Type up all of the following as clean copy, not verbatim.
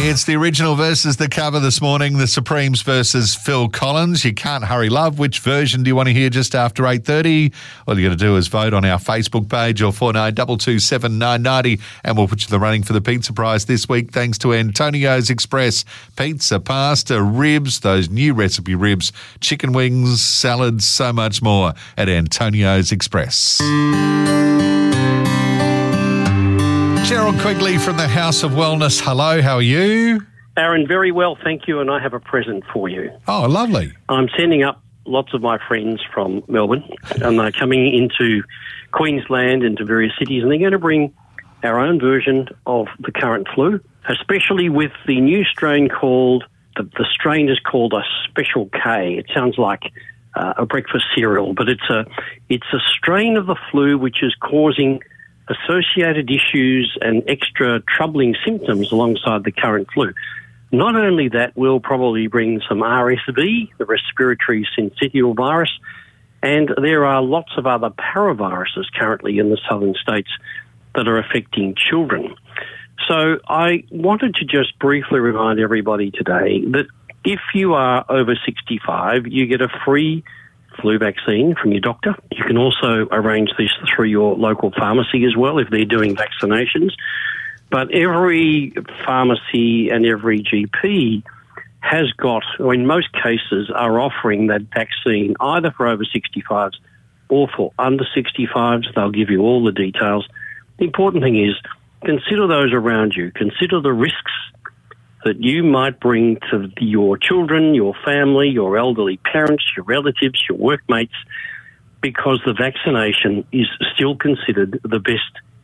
It's the original versus the cover this morning. The Supremes versus Phil Collins. You Can't Hurry Love. Which version do you want to hear just after 8:30? All you got to do is vote on our Facebook page or 492279 990, and we'll put you in the running for the pizza prize this week thanks to Antonio's Express. Pizza, pasta, ribs, those new recipe ribs, chicken wings, salads, so much more at Antonio's Express. Gerald Quigley from the House of Wellness. Hello, how are you? Aaron, very well, thank you, and I have a present for you. Oh, lovely. I'm sending up lots of my friends from Melbourne, and they're coming into Queensland, into various cities, and they're going to bring our own version of the current flu, especially with the new strain called, the strain is called a Special K. It sounds like a breakfast cereal, but it's a strain of the flu which is causing associated issues and extra troubling symptoms alongside the current flu. Not only that, we'll probably bring some RSV, the respiratory syncytial virus, and there are lots of other paraviruses currently in the southern states that are affecting children. So I wanted to just briefly remind everybody today that if you are over 65, you get a free flu vaccine from your doctor. You can also arrange this through your local pharmacy as well if they're doing vaccinations. But every pharmacy and every GP has got, or in most cases, are offering that vaccine either for over 65s or for under 65s. They'll give you all the details. The important thing is consider those around you. Consider the risks that you might bring to your children, your family, your elderly parents, your relatives, your workmates, because the vaccination is still considered the best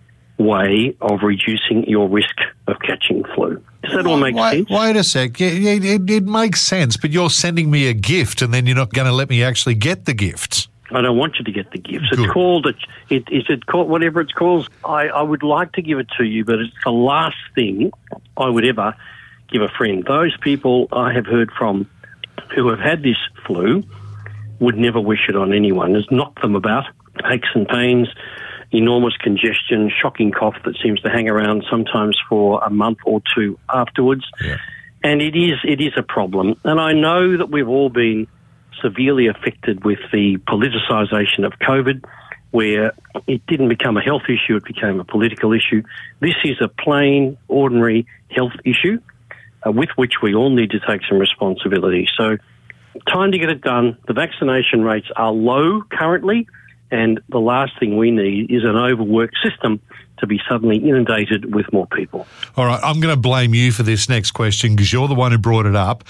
way of reducing your risk of catching flu. Does that all make sense? Wait a sec. It makes sense, but you're sending me a gift and then you're not going to let me actually get the gift. I don't want you to get the gifts. Good. It's called, is it called, whatever it's called. I would like to give it to you, but it's the last thing I would ever give a friend. Those people I have heard from who have had this flu would never wish it on anyone. It's knocked them about, aches and pains, enormous congestion, shocking cough that seems to hang around sometimes for a month or two afterwards. Yeah. And it is a problem. And I know that we've all been severely affected with the politicisation of COVID, where it didn't become a health issue, it became a political issue. This is a plain, ordinary health issue with which we all need to take some responsibility. So time to get it done. The vaccination rates are low currently, and the last thing we need is an overworked system to be suddenly inundated with more people. All right, I'm going to blame you for this next question because you're the one who brought it up.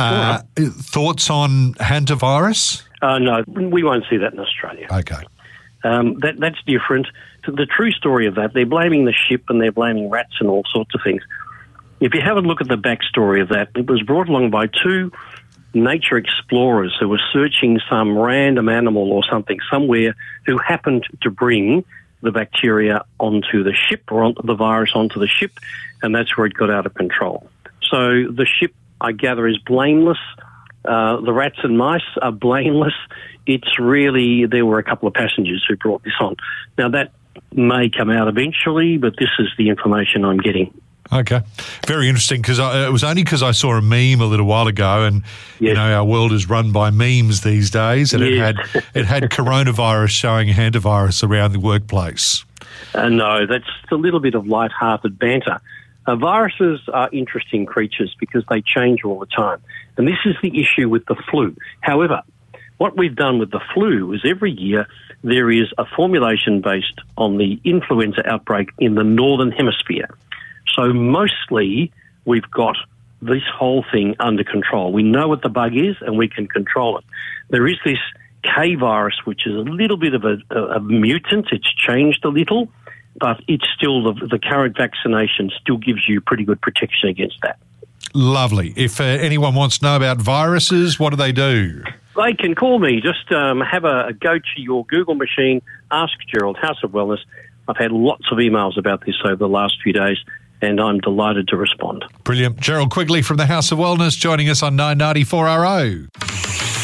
Thoughts on hantavirus? No, we won't see that in Australia. Okay. That's different. So the true story of that, they're blaming the ship and they're blaming rats and all sorts of things. If you have a look at the backstory of that, it was brought along by two nature explorers who were searching some random animal or something somewhere who happened to bring the bacteria onto the ship or the virus onto the ship, and that's where it got out of control. So the ship, I gather, is blameless. The rats and mice are blameless. It's really, there were a couple of passengers who brought this on. Now, that may come out eventually, but this is the information I'm getting. Okay. Very interesting, because it was only because I saw a meme a little while ago, and you know our world is run by memes these days, and it had coronavirus showing hantavirus around the workplace. No, that's a little bit of light-hearted banter. Viruses are interesting creatures because they change all the time, and this is the issue with the flu. However, what we've done with the flu is every year there is a formulation based on the influenza outbreak in the Northern Hemisphere. So mostly we've got this whole thing under control. We know what the bug is and we can control it. There is this K virus, which is a little bit of a mutant. It's changed a little, but it's still, the current vaccination still gives you pretty good protection against that. Lovely. If anyone wants to know about viruses, what do they do? They can call me. Just have a go to your Google machine, ask Gerald, House of Wellness. I've had lots of emails about this over the last few days, and I'm delighted to respond. Brilliant. Gerald Quigley from the House of Wellness joining us on 990 4RO.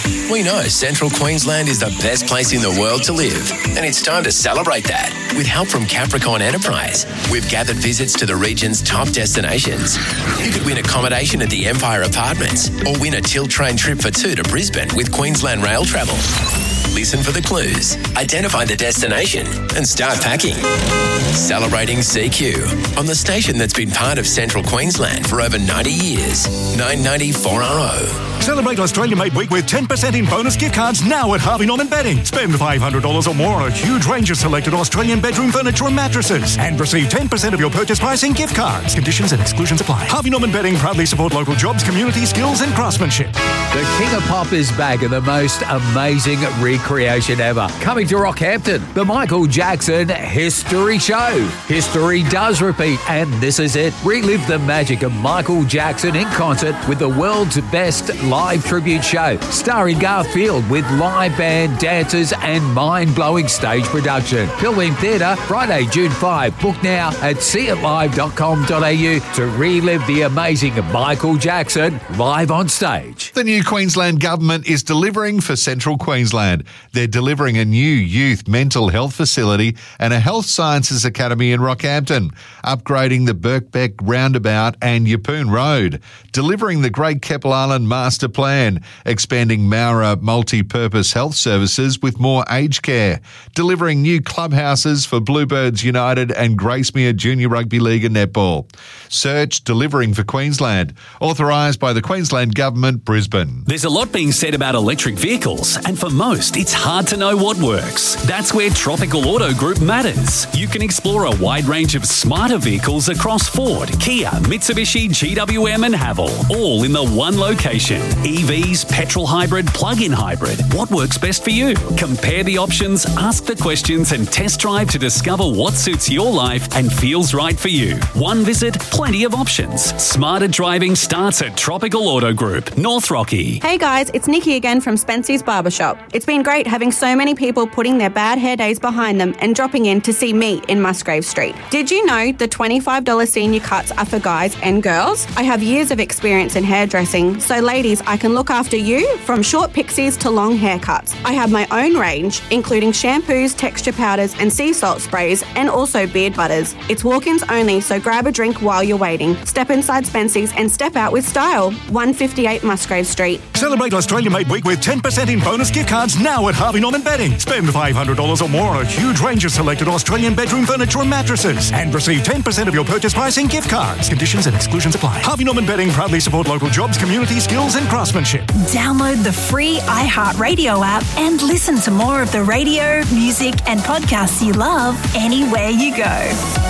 We know Central Queensland is the best place in the world to live, and it's time to celebrate that. With help from Capricorn Enterprise, we've gathered visits to the region's top destinations. You could win accommodation at the Empire Apartments or win a tilt train trip for two to Brisbane with Queensland Rail Travel. Listen for the clues, identify the destination, and start packing. Celebrating CQ on the station that's been part of Central Queensland for over 90 years. 990 4RO. Celebrate Australia Made Week with 10% in bonus gift cards now at Harvey Norman Bedding. Spend $500 or more on a huge range of selected Australian bedroom furniture and mattresses and receive 10% of your purchase price in gift cards. Conditions and exclusions apply. Harvey Norman Bedding proudly support local jobs, community skills and craftsmanship. The King of Pop is back in the most amazing recreation ever. Coming to Rockhampton, the Michael Jackson History Show. History does repeat, and this is it. Relive the magic of Michael Jackson in concert with the world's best live tribute show, starring Garfield with live band, dancers and mind-blowing stage production. Pilgrim Theatre, Friday, June 5. Book now at seeitlive.com.au to relive the amazing Michael Jackson live on stage. The new Queensland government is delivering for Central Queensland. They're delivering a new youth mental health facility and a health sciences academy in Rockhampton, upgrading the Birkbeck roundabout and Yeppoon Road, delivering the Great Keppel Island Master Plan, expanding Mowra multi-purpose health services with more aged care, delivering new clubhouses for Bluebirds United and Gracemere Junior Rugby League and Netball. Search Delivering for Queensland, authorised by the Queensland Government, Brisbane. There's a lot being said about electric vehicles, and for most, it's hard to know what works. That's where Tropical Auto Group matters. You can explore a wide range of smarter vehicles across Ford, Kia, Mitsubishi, GWM and Haval, all in the one location. EVs, petrol hybrid, plug-in hybrid. What works best for you? Compare the options, ask the questions and test drive to discover what suits your life and feels right for you. One visit, plenty of options. Smarter driving starts at Tropical Auto Group, North Rocky. Hey guys, it's Nikki again from Spency's Barbershop. It's been great having so many people putting their bad hair days behind them and dropping in to see me in Musgrave Street. Did you know the $25 senior cuts are for guys and girls? I have years of experience in hairdressing, so ladies, I can look after you from short pixies to long haircuts. I have my own range, including shampoos, texture powders and sea salt sprays, and also beard butters. It's walk-ins only, so grab a drink while you're waiting. Step inside Spency's and step out with style. 158 Musgrave Street. Celebrate Australia Made Week with 10% in bonus gift cards now at Harvey Norman Bedding. Spend $500 or more on a huge range of selected Australian bedroom furniture and mattresses and receive 10% of your purchase price in gift cards. Conditions and exclusions apply. Harvey Norman Bedding proudly support local jobs, community skills and craftsmanship. Download the free iHeartRadio app and listen to more of the radio, music and podcasts you love anywhere you go.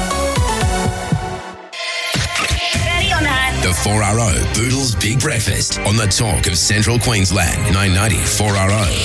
The 4RO Boodles Big Breakfast on the talk of Central Queensland. 990 4RO.